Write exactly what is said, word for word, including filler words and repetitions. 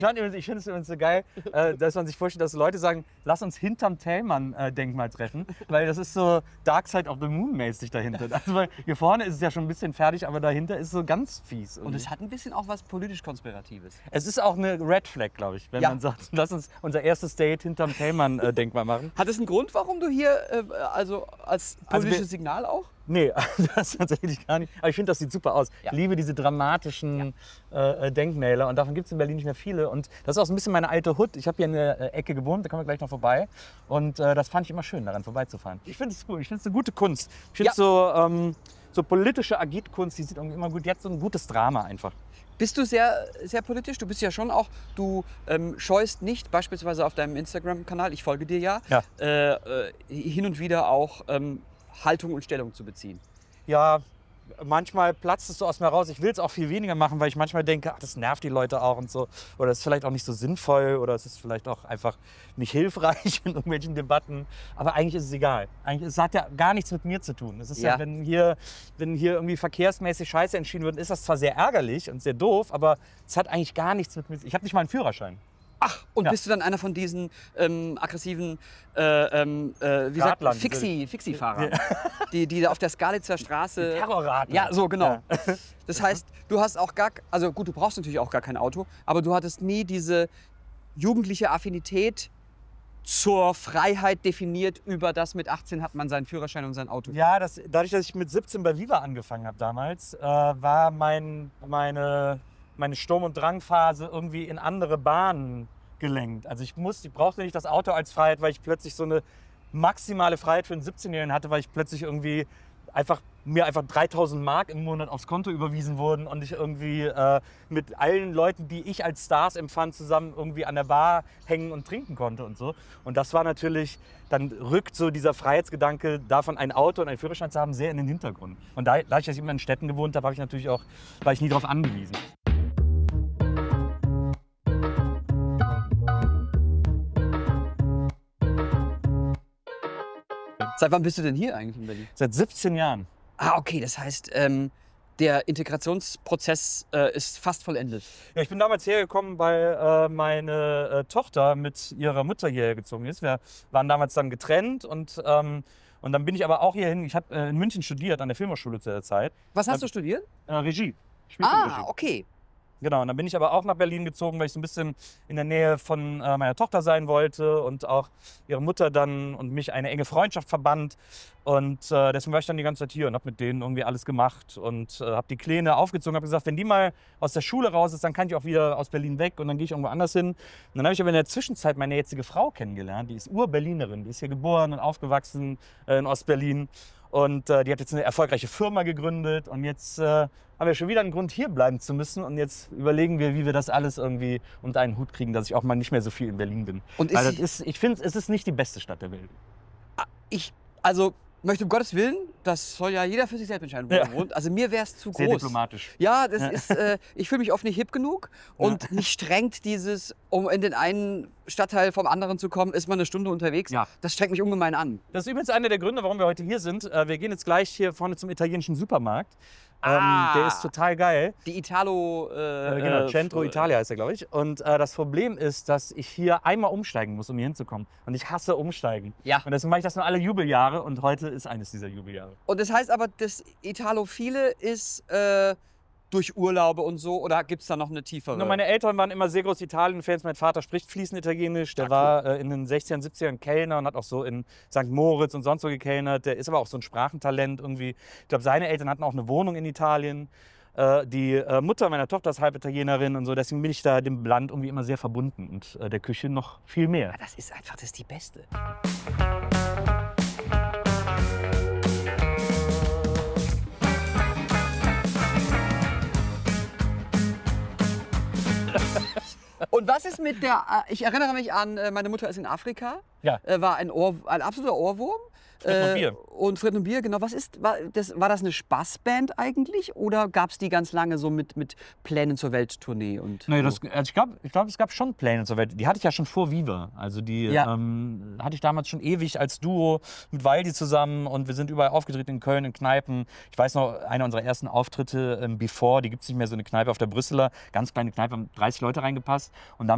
Ich finde es übrigens so geil, äh, dass man sich vorstellt, dass Leute sagen, lass uns hinterm Thälmann-Denkmal treffen, weil das ist so Dark Side of the Moon mäßig dahinter. Also, weil hier vorne ist es ja schon ein bisschen fertig, aber dahinter ist es so ganz fies. Irgendwie. Und es hat ein bisschen auch was politisch-konspiratives. Es ist auch eine Red Flag, glaube ich, wenn ja. man sagt, lass uns unser erstes Date hinterm Thälmann-Denkmal machen. Hat es einen Grund, warum du hier, äh, also als politisches also Signal auch? Nee, das tatsächlich gar nicht. Aber ich finde, das sieht super aus. Ja. Ich liebe diese dramatischen ja. äh, Denkmäler und davon gibt es in Berlin nicht mehr viele. Und das ist auch so ein bisschen meine alte Hut. Ich habe hier in der Ecke gewohnt, da kommen wir gleich noch vorbei. Und äh, das fand ich immer schön, daran vorbeizufahren. Ich finde es cool, ich finde es eine gute Kunst. Ich finde ja. so, ähm, so politische Agitkunst, die sieht irgendwie immer gut. Jetzt so ein gutes Drama einfach. Bist du sehr, sehr politisch? Du bist ja schon auch, du ähm, scheust nicht, beispielsweise auf deinem Instagram-Kanal, ich folge dir ja, ja. Äh, äh, hin und wieder auch ähm, Haltung und Stellung zu beziehen. Ja, manchmal platzt es so aus mir raus. Ich will es auch viel weniger machen, weil ich manchmal denke, ach, das nervt die Leute auch und so. Oder es ist vielleicht auch nicht so sinnvoll oder es ist vielleicht auch einfach nicht hilfreich in irgendwelchen Debatten. Aber eigentlich ist es egal. Eigentlich, es hat ja gar nichts mit mir zu tun. Es ist ja, ja wenn, hier, wenn hier irgendwie verkehrsmäßig Scheiße entschieden wird, ist das zwar sehr ärgerlich und sehr doof, aber es hat eigentlich gar nichts mit mir zu tun. Ich habe nicht mal einen Führerschein. Ach, und ja. bist du dann einer von diesen ähm, aggressiven äh, ähm, äh, wie sagt man, Fixie, Fixie-Fahrern, ja. die, die auf der Skalitzer Straße... Die Terrorraten. Ja, so, genau. Ja. Das heißt, du hast auch gar... Also gut, du brauchst natürlich auch gar kein Auto, aber du hattest nie diese jugendliche Affinität zur Freiheit definiert, über das mit achtzehn hat man seinen Führerschein und sein Auto. Ja, das, dadurch, dass ich mit siebzehn bei Viva angefangen habe damals, äh, war mein, meine... meine Sturm- und Drangphase irgendwie in andere Bahnen gelenkt. Also ich musste, ich brauchte nicht das Auto als Freiheit, weil ich plötzlich so eine maximale Freiheit für einen siebzehnjährigen hatte, weil ich plötzlich irgendwie einfach mir einfach dreitausend Mark im Monat aufs Konto überwiesen wurden und ich irgendwie äh, mit allen Leuten, die ich als Stars empfand, zusammen irgendwie an der Bar hängen und trinken konnte und so. Und das war natürlich, dann rückt so dieser Freiheitsgedanke davon, ein Auto und einen Führerschein zu haben, sehr in den Hintergrund. Und da, dadurch, dass ich immer in Städten gewohnt habe, habe ich natürlich auch, war ich nie darauf angewiesen. Seit wann bist du denn hier eigentlich in Berlin? Seit siebzehn Jahren. Ah, okay, das heißt, ähm, der Integrationsprozess äh, ist fast vollendet. Ja, ich bin damals hergekommen, weil äh, meine äh, Tochter mit ihrer Mutter hierher gezogen ist. Wir waren damals dann getrennt und, ähm, und dann bin ich aber auch hierhin. Ich habe äh, in München studiert, an der Filmhochschule zu der Zeit. Was hast hab, du studiert? Äh, Regie. Ah, okay. Genau, und dann bin ich aber auch nach Berlin gezogen, weil ich so ein bisschen in der Nähe von äh, meiner Tochter sein wollte und auch ihre Mutter dann und mich eine enge Freundschaft verband. Und äh, deswegen war ich dann die ganze Zeit hier und habe mit denen irgendwie alles gemacht und äh, habe die Kleine aufgezogen, habe gesagt, wenn die mal aus der Schule raus ist, dann kann ich auch wieder aus Berlin weg und dann gehe ich irgendwo anders hin. Und dann habe ich aber in der Zwischenzeit meine jetzige Frau kennengelernt, die ist Ur-Berlinerin, die ist hier geboren und aufgewachsen äh, in Ostberlin. Und äh, die hat jetzt eine erfolgreiche Firma gegründet und jetzt äh, haben wir schon wieder einen Grund, hier bleiben zu müssen. Und jetzt überlegen wir, wie wir das alles irgendwie unter einen Hut kriegen, dass ich auch mal nicht mehr so viel in Berlin bin. Und ist also das ist, ich finde, es ist nicht die beste Stadt der Welt. Ich, also möchte um Gottes Willen, das soll ja jeder für sich selbst entscheiden, wo ja. er wohnt. Also mir wäre es zu Sehr groß. diplomatisch. Ja, das ja. ist, äh, ich fühle mich oft nicht hip genug und ja. mich strengt dieses, um in den einen Stadtteil vom anderen zu kommen, ist man eine Stunde unterwegs. Ja. Das strengt mich ungemein an. Das ist übrigens einer der Gründe, warum wir heute hier sind. Wir gehen jetzt gleich hier vorne zum italienischen Supermarkt. Ah, ähm, der ist total geil. Die Italo... Äh, äh, genau, Centro äh, Italia heißt er, glaube ich. Und äh, das Problem ist, dass ich hier einmal umsteigen muss, um hier hinzukommen. Und ich hasse Umsteigen. Ja. Und deswegen mache ich das nur alle Jubeljahre und heute ist eines dieser Jubeljahre. Und das heißt aber, das Italophile ist äh, durch Urlaube und so, oder gibt es da noch eine tiefere? No, meine Eltern waren immer sehr große Italien-Fans. Mein Vater spricht fließend Italienisch. Der ah, war äh, in den sechzigern, siebzigern Kellner und hat auch so in Sankt Moritz und sonst so gekellnert. Der ist aber auch so ein Sprachentalent irgendwie. Ich glaube, seine Eltern hatten auch eine Wohnung in Italien. Äh, die äh, Mutter meiner Tochter ist halb Italienerin und so. Deswegen bin ich da dem Land irgendwie immer sehr verbunden und äh, der Küche noch viel mehr. Ja, das ist einfach, das ist die beste. Und was ist mit der, ich erinnere mich an, meine Mutter ist in Afrika, ja. war ein, Ohr, ein absoluter Ohrwurm. Fred und Bier. Und Fred und Bier, genau. Was ist, war, das, war das eine Spaßband eigentlich oder gab es die ganz lange so mit, mit Plänen zur Welttournee? Und nee, so? das, also ich glaube, ich glaub, es gab schon Pläne zur Welt. Die hatte ich ja schon vor Viva. Also die ja. ähm, hatte ich damals schon ewig als Duo mit Waldi zusammen und wir sind überall aufgetreten in Köln, in Kneipen. Ich weiß noch, einer unserer ersten Auftritte, ähm, Before, die gibt es nicht mehr, so eine Kneipe auf der Brüsseler, ganz kleine Kneipe, haben dreißig Leute reingepasst und dann